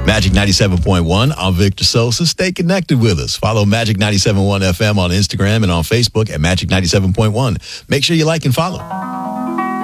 Magic 97.1, I'm Victor Sosa. Stay connected with us. Follow Magic 97.1 FM on Instagram and on Facebook at Magic 97.1. Make sure you like and follow.